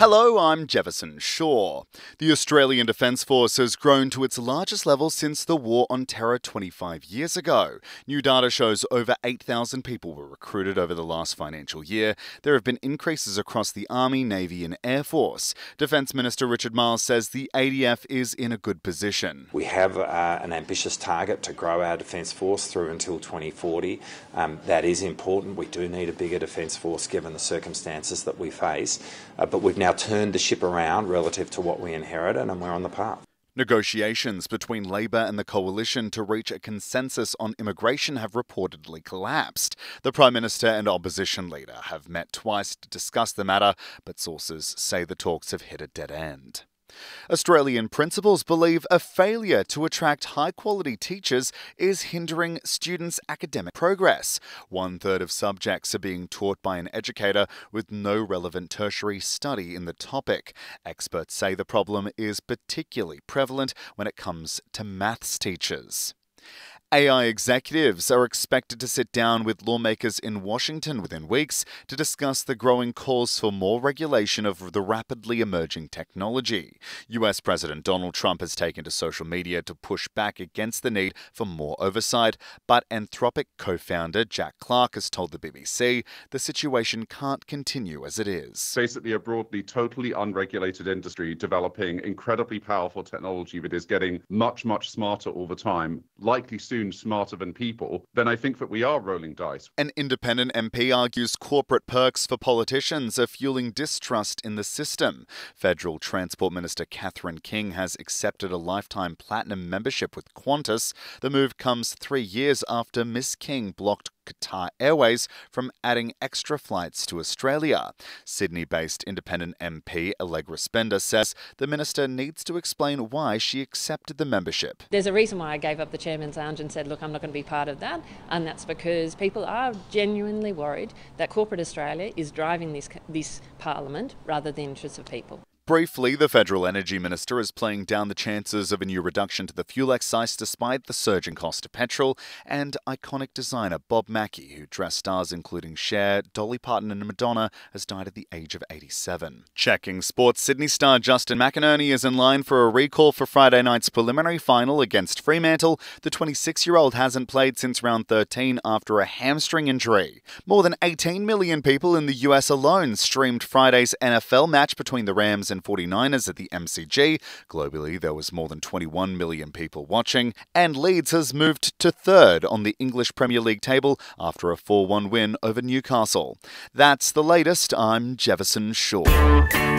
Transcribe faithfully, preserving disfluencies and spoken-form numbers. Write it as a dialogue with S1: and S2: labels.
S1: Hello, I'm Jefferson Shaw. The Australian Defence Force has grown to its largest level since the War on Terror twenty-five years ago. New data shows over eight thousand people were recruited over the last financial year. There have been increases across the Army, Navy and Air Force. Defence Minister Richard Marles says the A D F is in a good position.
S2: We have uh, an ambitious target to grow our Defence Force through until twenty forty. Um, that is important. We do need a bigger Defence Force given the circumstances that we face, uh, but we've now turned the ship around relative to what we inherited, and we're on the path.
S1: Negotiations between Labor and the Coalition to reach a consensus on immigration have reportedly collapsed. The Prime Minister and opposition leader have met twice to discuss the matter, but sources say the talks have hit a dead end. Australian principals believe a failure to attract high-quality teachers is hindering students' academic progress. One-third of subjects are being taught by an educator with no relevant tertiary study in the topic. Experts say the problem is particularly prevalent when it comes to maths teachers. A I executives are expected to sit down with lawmakers in Washington within weeks to discuss the growing calls for more regulation of the rapidly emerging technology. U S President Donald Trump has taken to social media to push back against the need for more oversight, but Anthropic co-founder Jack Clark has told the B B C the situation can't continue as it is.
S3: Basically a broadly totally unregulated industry developing incredibly powerful technology that is getting much, much smarter all the time, likely soon smarter than people, then I think that we are rolling dice.
S1: An independent M P argues corporate perks for politicians are fueling distrust in the system. Federal Transport Minister Catherine King has accepted a lifetime platinum membership with Qantas. The move comes three years after Miss King blocked Qatar Airways from adding extra flights to Australia. Sydney-based independent M P Allegra Spender says the minister needs to explain why she accepted the membership.
S4: There's a reason why I gave up the Chairman's Lounge and said, look, I'm not going to be part of that, and that's because people are genuinely worried that corporate Australia is driving this, this parliament rather than the interests of people.
S1: Briefly, the Federal Energy Minister is playing down the chances of a new reduction to the fuel excise despite the surging cost of petrol, and iconic designer Bob Mackie, who dressed stars including Cher, Dolly Parton and Madonna, has died at the age of eighty-seven. Checking sports, Sydney star Justin McInerney is in line for a recall for Friday night's preliminary final against Fremantle. The twenty-six-year-old hasn't played since round thirteen after a hamstring injury. More than eighteen million people in the U S alone streamed Friday's N F L match between the Rams and forty-niners at the M C G. Globally, there was more than twenty-one million people watching, and Leeds has moved to third on the English Premier League table after a four one win over Newcastle. That's the latest. I'm Jefferson Shaw.